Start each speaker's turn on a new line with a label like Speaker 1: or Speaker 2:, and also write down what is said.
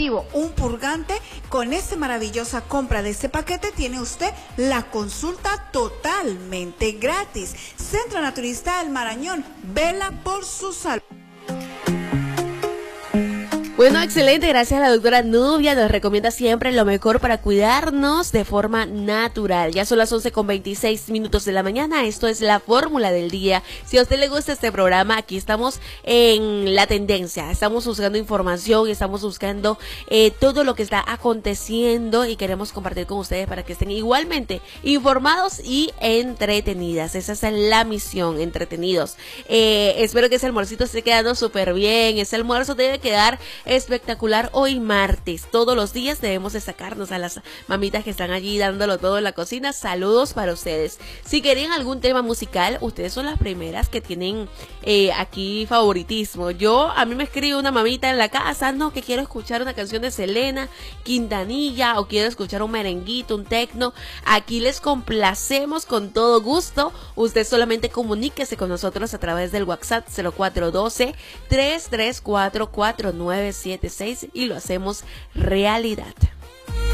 Speaker 1: preventivo, un purgante. Con esta maravillosa compra de este paquete tiene usted la consulta totalmente gratis. Centro Naturista del Marañón, vela por su salud.
Speaker 2: Bueno, excelente, gracias a la doctora Nubia, nos recomienda siempre lo mejor para cuidarnos de forma natural. Ya son las 11:26 de la mañana, esto es la fórmula del día. Si a usted le gusta este programa, aquí estamos en la tendencia, estamos buscando información, estamos buscando todo lo que está aconteciendo y queremos compartir con ustedes para que estén igualmente informados y entretenidas. Esa es la misión, entretenidos. Espero que ese almuercito esté quedando súper bien, ese almuerzo debe quedar espectacular hoy martes. Todos los días debemos destacarnos a las mamitas que están allí dándolo todo en la cocina. Saludos para ustedes. Si querían algún tema musical, ustedes son las primeras que tienen aquí favoritismo. A mí me escribe una mamita en la casa, no, que quiero escuchar una canción de Selena Quintanilla o quiero escuchar un merenguito, un tecno. Aquí les complacemos con todo gusto. Usted solamente comuníquese con nosotros a través del WhatsApp 0412-334-4976 y lo hacemos realidad.